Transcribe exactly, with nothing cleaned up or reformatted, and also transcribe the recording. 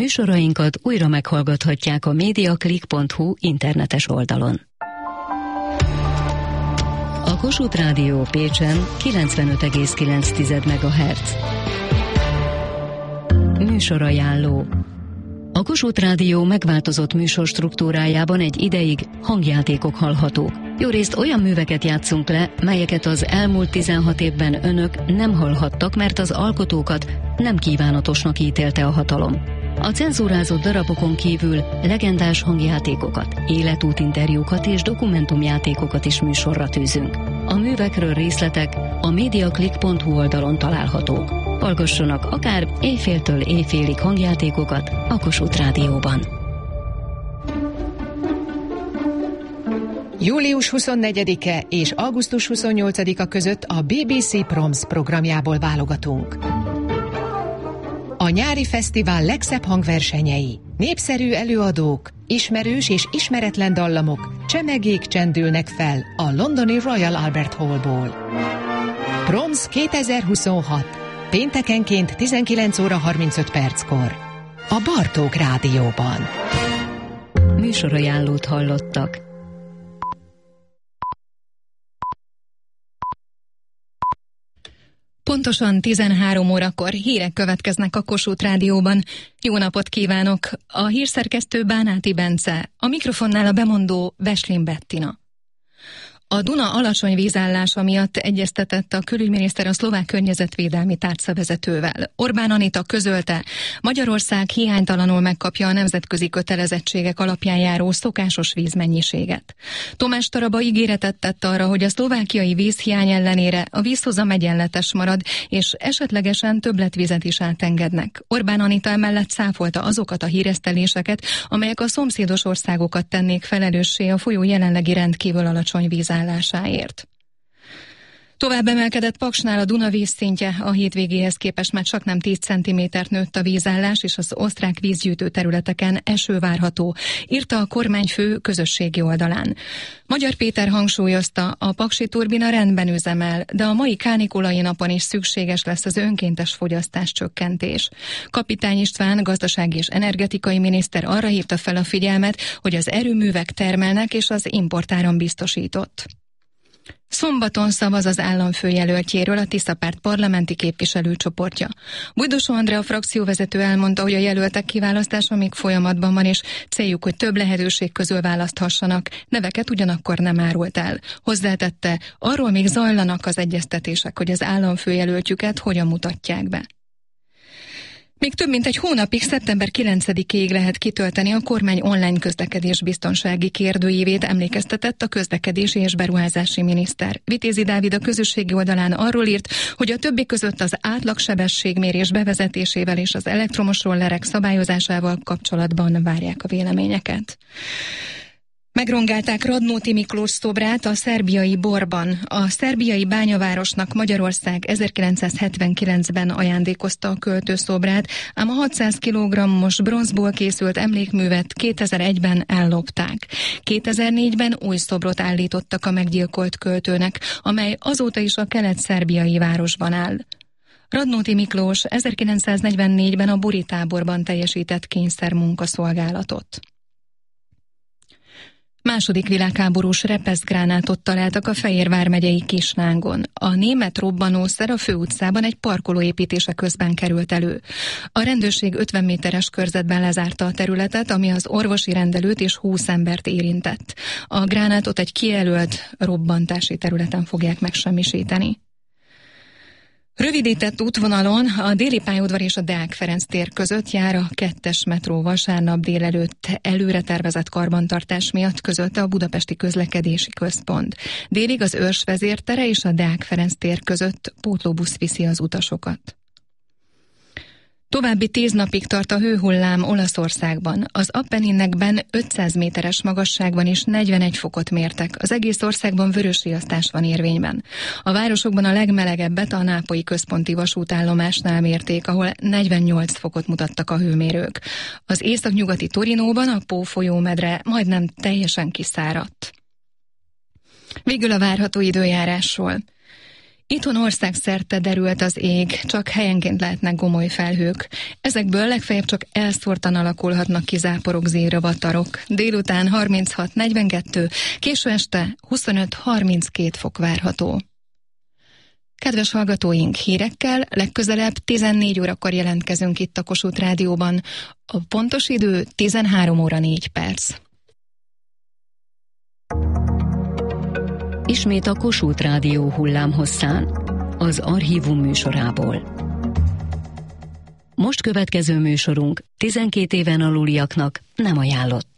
Műsorainkat újra meghallgathatják a mediaclick pont hu internetes oldalon. A Kossuth Rádió Pécsen kilencvenöt egész kilenc megahertz. Műsorajánló. A Kossuth Rádió megváltozott műsorstruktúrájában egy ideig hangjátékok hallhatók. Jórészt olyan műveket játszunk le, melyeket az elmúlt tizenhat évben önök nem hallhattak, mert az alkotókat nem kívánatosnak ítélte a hatalom. A cenzúrázott darabokon kívül legendás hangjátékokat, életútinterjúkat és dokumentumjátékokat is műsorra tűzünk. A művekről részletek a mediaclick pont hu oldalon találhatók. Hallgassanak akár éjféltől éjfélig hangjátékokat a Kossuth Rádióban. július huszonnegyedike és augusztus huszonnyolcadika között a bé bé cé Proms programjából válogatunk. A nyári fesztivál legszebb hangversenyei, népszerű előadók, ismerős és ismeretlen dallamok, csemegék csendülnek fel a londoni Royal Albert Hallból. Proms kétezer-huszonhat. Péntekenként tizenkilenc óra harmincöt perckor. A Bartók Rádióban. Műsorajánlót hallottak. Pontosan tizenhárom órakor hírek következnek a Kossuth Rádióban. Jó napot kívánok! A hírszerkesztő Bánáti Bence, a mikrofonnál a bemondó Veslin Bettina. A Duna alacsony vízállása miatt egyeztetett a külügyminiszter a szlovák környezetvédelmi tárcavezetővel. Orbán Anita közölte, Magyarország hiánytalanul megkapja a nemzetközi kötelezettségek alapján járó szokásos vízmennyiséget. Tomás Taraba ígéretet tett arra, hogy a szlovákiai vízhiány ellenére a vízhozam egyenletes marad, és esetlegesen többletvizet is átengednek. Orbán Anita emellett cáfolta azokat a híreszteléseket, amelyek a szomszédos országokat tennék felelőssé a folyó jelenlegi rendkívül alacsony vízállásáért. Tovább emelkedett Paksnál a Duna vízszintje, a hétvégéhez képest már csak nem tíz centimétert nőtt a vízállás, és az osztrák vízgyűjtő területeken eső várható, írta a kormányfő közösségi oldalán. Magyar Péter hangsúlyozta, a paksi turbina rendben üzemel, de a mai kánikulai napon is szükséges lesz az önkéntes fogyasztás csökkentés. Kapitány István, gazdasági és energetikai miniszter arra hívta fel a figyelmet, hogy az erőművek termelnek és az importáram biztosított. Szombaton szavaz az államfőjelöltjéről a Tiszapárt parlamenti képviselőcsoportja. Bújdosó Andrea frakcióvezető elmondta, hogy a jelöltek kiválasztása még folyamatban van, és céljuk, hogy több lehetőség közül választhassanak, neveket ugyanakkor nem árult el. Hozzátette, arról még zajlanak az egyeztetések, hogy az államfőjelöltjüket hogyan mutatják be. Még több mint egy hónapig, szeptember kilencedikéig lehet kitölteni a kormány online közlekedés biztonsági kérdőívét, emlékeztetett a közlekedési és beruházási miniszter. Vitézi Dávid a közösségi oldalán arról írt, hogy a többi között az átlagsebességmérés bevezetésével és az elektromos rollerek szabályozásával kapcsolatban várják a véleményeket. Megrongálták Radnóti Miklós szobrát a szerbiai Borban. A szerbiai bányavárosnak Magyarország ezerkilencszázhetvenkilencben ajándékozta a költő szobrát, ám a hatszáz kilogrammos bronzból készült emlékművet kétezer-egyben ellopták. kétezer-négyben új szobrot állítottak a meggyilkolt költőnek, amely azóta is a kelet-szerbiai városban áll. Radnóti Miklós ezerkilencszáznegyvennégyben a Buri táborban teljesített kényszermunkaszolgálatot. Második világháborús repeszgránátot találtak a Fejér vármegyei Kisnángon. A német robbanószer a főutcában egy parkolóépítése közben került elő. A rendőrség ötven méteres körzetben lezárta a területet, ami az orvosi rendelőt és húsz embert érintett. A gránátot egy kijelölt robbantási területen fogják megsemmisíteni. Rövidített útvonalon a Déli pályaudvar és a Deák Ferenc tér között jár a kettes metró vasárnap délelőtt előre tervezett karbantartás miatt, közölte a Budapesti Közlekedési Központ. Délig az Őrs vezértere és a Deák Ferenc tér között pótlóbusz viszi az utasokat. További tíz napig tart a hőhullám Olaszországban. Az Appenninekben ötszáz méteres magasságban is negyvenegy fokot mértek. Az egész országban vörösriasztás van érvényben. A városokban a legmelegebbet a nápolyi központi vasútállomásnál mérték, ahol negyvennyolc fokot mutattak a hőmérők. Az északnyugati Torinóban a Pó folyómedre majdnem teljesen kiszáradt. Végül a várható időjárásról. Itthon országszerte derült az ég, csak helyenként lehetnek gomoly felhők. Ezekből legfeljebb csak elszórtan alakulhatnak ki záporok, zéravatarok. Délután harminchat negyvenkettő, késő este huszonöt harminckét fok várható. Kedves hallgatóink, hírekkel legközelebb tizennégy órakor jelentkezünk itt a Kossuth Rádióban. A pontos idő tizenhárom óra négy perc. Ismét a Kossuth Rádió hullámhosszán, az Archívum műsorából. Most következő műsorunk tizenkét éven aluliaknak nem ajánlott.